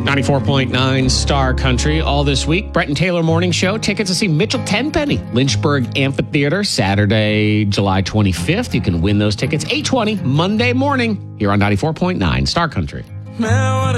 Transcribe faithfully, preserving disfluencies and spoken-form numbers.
ninety-four point nine Star Country. All this week, Brett and Taylor Morning Show. Tickets to see Mitchell Tenpenny, Lynchburg Amphitheater, Saturday, July twenty-fifth. You can win those tickets eight twenty Monday morning here on ninety-four point nine Star Country. Man, what